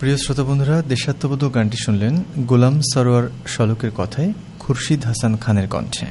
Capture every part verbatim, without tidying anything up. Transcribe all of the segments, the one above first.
প্রিয় শ্রোতা বন্ধুরা, দেশাত্মবোধক গানটি শুনলেন গোলাম সরোয়ার শলকের কথায় খুরশিদ হাসান খানের কণ্ঠে।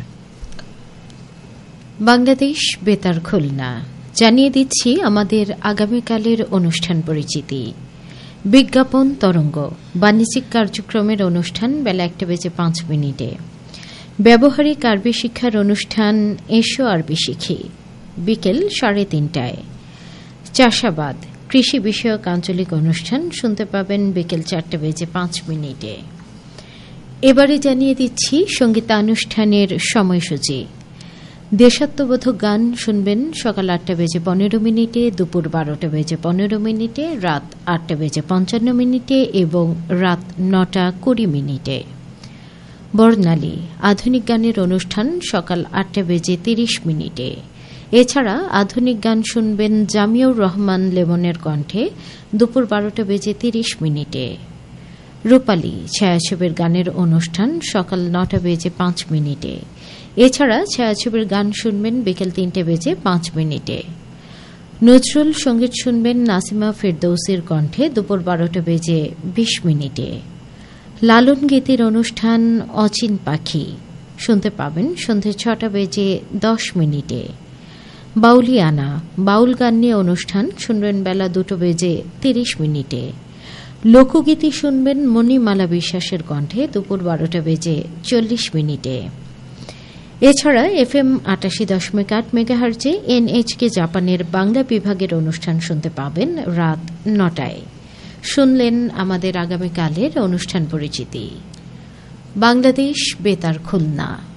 বাংলাদেশ বেতার খুলনা জানিয়ে দিচ্ছি আমাদের আগামীকালের অনুষ্ঠান পরিচিতি। বিজ্ঞাপন তরঙ্গ বাণিজ্যিক কার্যক্রমের অনুষ্ঠান বেলা একটা বেজে পাঁচ মিনিটে। ব্যবহারিক আরবি শিক্ষার অনুষ্ঠান এসো আরবি শিখি বিকেল সাড়ে তিনটায়। চাষাবাদ কৃষি বিষয়ক আঞ্চলিক অনুষ্ঠান শুনতে পাবেন বিকেল চারটে বেজে পাঁচ মিনিটে। এবারে জানিয়ে দিচ্ছি সঙ্গীতানুষ্ঠানের সময়সূচি। দেশাত্মবোধক গান শুনবেন সকাল আটটা বেজে পনেরো মিনিটে, দুপুর বারোটা বেজে পনেরো মিনিটে, রাত আটটা বেজে পঞ্চান্ন মিনিটে এবং রাত নটা কুড়ি মিনিটে। বর্ণালী আধুনিক গানের অনুষ্ঠান সকাল আটটা বেজে তিরিশ মিনিটে। এছাড়া আধুনিক গান শুনবেন জামিউর রহমান লেমনের কণ্ঠে দুপুর বারোটা বেজে তিরিশ মিনিটে। রূপালী ছায়াছবির গানের অনুষ্ঠান সকাল নটা বেজে পাঁচ মিনিটে। এছাড়া ছায়াছবির গান শুনবেন বিকেল তিনটে বেজে পাঁচ মিনিটে। নজরুল সঙ্গীত শুনবেন নাসিমা ফেরদৌসির কণ্ঠে দুপুর বারোটা বেজে বিশ মিনিটে। লালন গীতির অনুষ্ঠান অচিন পাখি শুনতে পাবেন সন্ধ্যে ছটা বেজে দশ মিনিটে। বাউলিয়ানা বাউল গান নিয়ে অনুষ্ঠান শুনবেন বেলা দুটো বেজে তিরিশ মিনিটে। লোকগীতি শুনবেন মণিমালা বিশ্বাসের কণ্ঠে দুপুর বারোটা বেজে চল্লিশ মিনিটে। এছাড়া এফ এম আটাশি দশমিক আট মেগাহার্জে এনএইচকে জাপানের বাংলা বিভাগের অনুষ্ঠান শুনতে পাবেন রাত নটায়। শুনলেন আমাদের আগামীকালের অনুষ্ঠান পরিচিতি। বাংলাদেশ বেতার খুলনা।